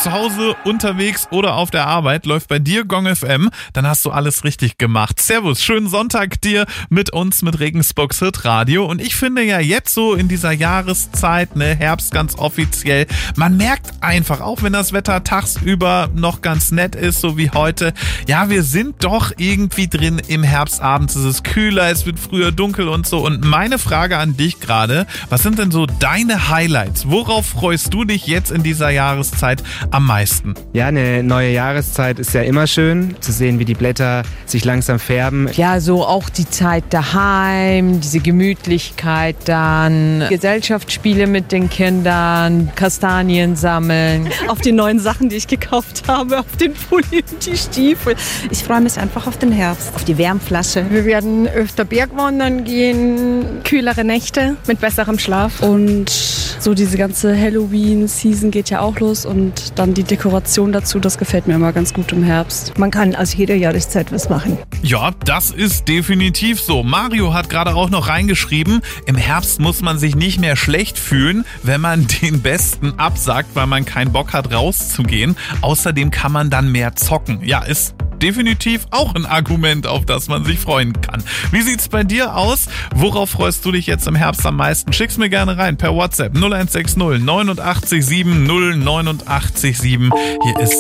zu Hause, unterwegs oder auf der Arbeit, läuft bei dir Gong FM, dann hast du alles richtig gemacht. Servus, schönen Sonntag dir mit uns, mit Regensburgs Hitradio. Und ich finde ja jetzt so in dieser Jahreszeit, Herbst ganz offiziell, man merkt einfach, auch wenn das Wetter tagsüber noch ganz nett ist, so wie heute, ja, wir sind doch irgendwie drin im Herbst. Abends ist es kühler, es wird früher dunkel und so. Und meine Frage an dich gerade, was sind denn so deine Highlights? Worauf freust du dich jetzt in dieser Jahreszeit am meisten? Ja, eine neue Jahreszeit ist ja immer schön, zu sehen, wie die Blätter sich langsam färben. Ja, so auch die Zeit daheim, diese Gemütlichkeit dann, Gesellschaftsspiele mit den Kindern, Kastanien sammeln. Auf die neuen Sachen, die ich gekauft habe, auf den Pulli und die Stiefel. Ich freue mich einfach auf den Herbst, auf die Wärmflasche. Wir werden öfter Bergwandern gehen, Kühlere Nächte mit besserem Schlaf. Und so diese ganze Halloween-Season geht ja auch los und dann die Dekoration dazu, das gefällt mir immer ganz gut im Herbst. Man kann aus jeder Jahreszeit was machen. Ja, das ist definitiv so. Mario hat gerade auch noch reingeschrieben, im Herbst muss man sich nicht mehr schlecht fühlen, wenn man den Besten absagt, weil man keinen Bock hat rauszugehen. Außerdem kann man dann mehr zocken. Ja, ist definitiv auch ein Argument, auf das man sich freuen kann. Wie sieht's bei dir aus? Worauf freust du dich jetzt im Herbst am meisten? Schick's mir gerne rein per WhatsApp 0160 89 7 089 7. Hier ist